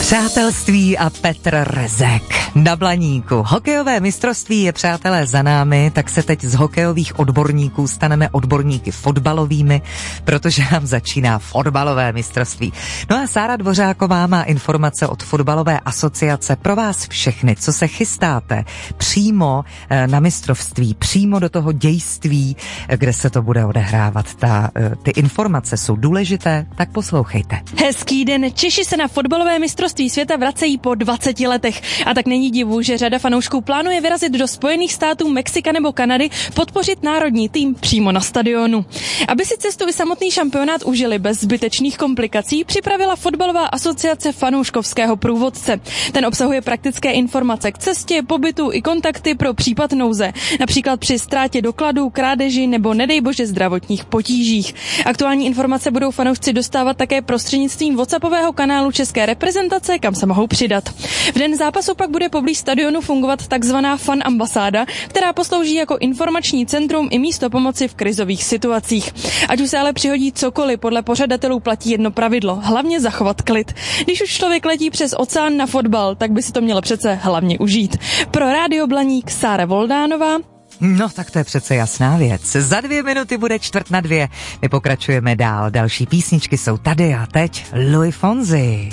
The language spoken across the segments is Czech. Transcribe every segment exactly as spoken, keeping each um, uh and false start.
Přátelství a Petr Rezek na Blaníku. Hokejové mistrovství je, přátelé, za námi, tak se teď z hokejových odborníků staneme odborníky fotbalovými, protože nám začíná fotbalové mistrovství. No a Sára Dvořáková má informace od fotbalové asociace pro vás všechny, co se chystáte přímo na mistrovství, přímo do toho dějství, kde se to bude odehrávat. Ta, ty informace jsou důležité, tak poslouchejte. Hezký den, Češi se na fotbalové mistrovství světa vracejí po dvaceti letech. A tak není divu, že řada fanoušků plánuje vyrazit do Spojených států, Mexika nebo Kanady, podpořit národní tým přímo na stadionu. Aby si cestu i samotný šampionát užili bez zbytečných komplikací, připravila fotbalová asociace fanouškovského průvodce. Ten obsahuje praktické informace k cestě, pobytu i kontakty pro případ nouze, například při ztrátě dokladů, krádeži nebo nedej bože zdravotních potížích. Aktuální informace budou fanoušci dostávat také prostřednictvím WhatsAppového kanálu České reprezentace, kam se mohou přidat. V den zápasu pak bude poblíž stadionu fungovat takzvaná fan ambasáda, která poslouží jako informační centrum i místo pomoci v krizových situacích. Ať už se ale přihodí cokoliv, podle pořadatelů platí jedno pravidlo, hlavně zachovat klid. Když už člověk letí přes oceán na fotbal, tak by si to mělo přece hlavně užít. Pro Rádio Blaník Sára Voldánová. No, tak to je přece jasná věc. Za dvě minuty bude čtvrt na dvě. My pokračujeme dál. Další písničky jsou tady a teď Louis Fonsi.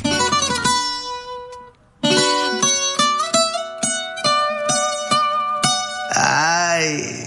Ay.